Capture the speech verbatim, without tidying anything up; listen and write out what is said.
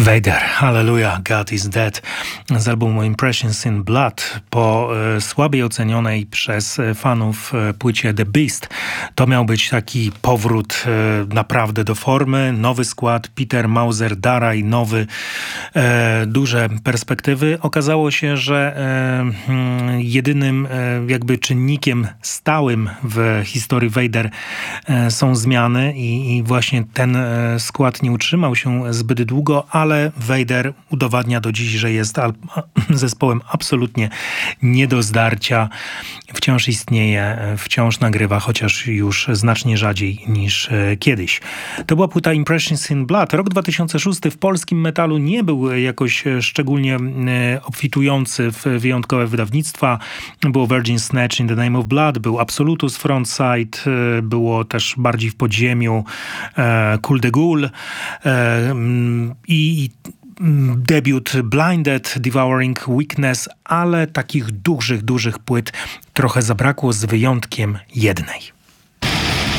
Vader, Hallelujah, God is Dead z albumu Impressions in Blood po e, słabiej ocenionej przez fanów e, płycie The Beast. To miał być taki powrót e, naprawdę do formy, nowy skład, Peter Mauser, Dara i nowy, e, duże perspektywy. Okazało się, że e, hmm, jedynym e, jakby czynnikiem stałym w historii Vader e, są zmiany i, i właśnie ten e, skład nie utrzymał się zbyt długo, ale Vader udowadnia do dziś, że jest al- zespołem absolutnie nie do zdarcia. Wciąż istnieje, wciąż nagrywa, chociaż już znacznie rzadziej niż e, kiedyś. To była płyta Impressions in Blood. Rok dwa tysiące szósty w polskim metalu nie był jakoś szczególnie e, obfitujący w wyjątkowe wydawnictwa. Było Virgin Snatch in the Name of Blood, był Absolutus Frontside, e, było też bardziej w podziemiu e, Cool de Ghoul e, i debiut Blinded, Devouring Weakness, ale takich dużych, dużych płyt trochę zabrakło z wyjątkiem jednej.